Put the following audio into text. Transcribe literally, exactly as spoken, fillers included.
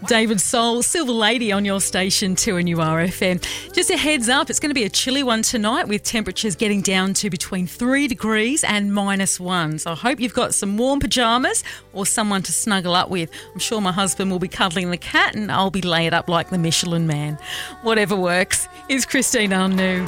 David Soul, Silver Lady on your station, two N U R F M. Just a heads up, it's going to be a chilly one tonight with temperatures getting down to between three degrees and minus one. So I hope you've got some warm pyjamas or someone to snuggle up with. I'm sure my husband will be cuddling the cat and I'll be laid up like the Michelin Man. Whatever works. Is Christine Anu.